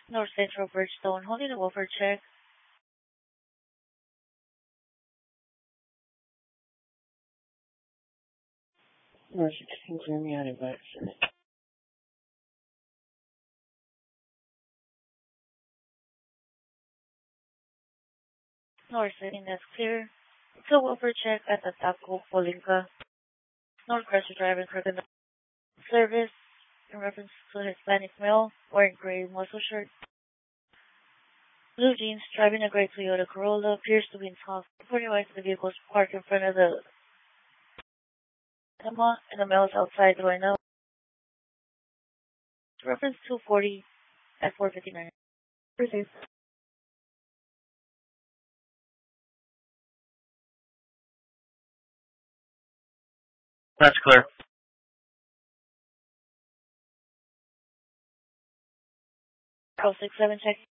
North Central Bridgestone, holding the Wolford check. North 16, clear me out of accident. North 16, that's clear. So Wolford check at the Taco Polinka. North Crusher driving crooked service in reference to Hispanic male wearing gray muscle shirt. Blue jeans driving a gray Toyota Corolla appears to be in soft. Reporting wise the vehicles parked in front of the Emma and the male is outside the window. Reference 240 at 459. Proceed. That's clear. Pro 67 check.